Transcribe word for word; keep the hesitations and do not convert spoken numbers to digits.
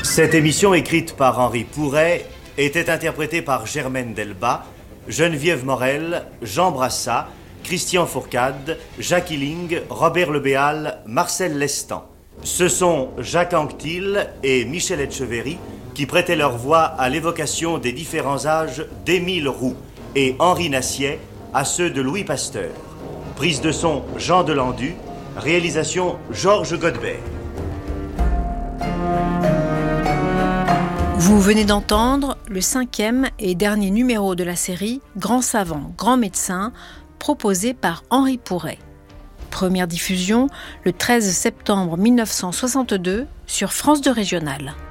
Cette émission, écrite par Henri Pouret, était interprétée par Germaine Delbas, Geneviève Morel, Jean Brassat, Christian Fourcade, Jacques Illing, Robert Lebéal, Marcel Lestan. Ce sont Jacques Anquetil et Michel Etcheverry qui prêtaient leur voix à l'évocation des différents âges d'Émile Roux et Henri Nassier à ceux de Louis Pasteur. Prise de son Jean Delandu, réalisation Georges Godebert. Vous venez d'entendre le cinquième et dernier numéro de la série Grand savant, grand médecin, proposé par Henri Pouret. Première diffusion le treize septembre mille neuf cent soixante-deux sur France deux Régionale.